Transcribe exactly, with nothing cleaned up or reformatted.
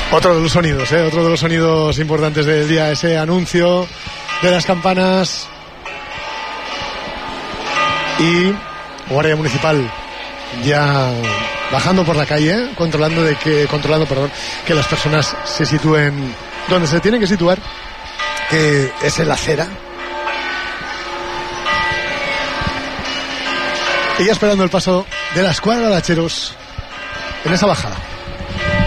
Otro de los sonidos, ¿eh? Otro de los sonidos importantes del día, ese anuncio de las campanas. Y Guardia Municipal ya bajando por la calle, controlando de que, controlando, perdón, que las personas se sitúen donde se tienen que situar, que es en la acera. Y ya esperando el paso de la escuadra de hacheros en esa bajada.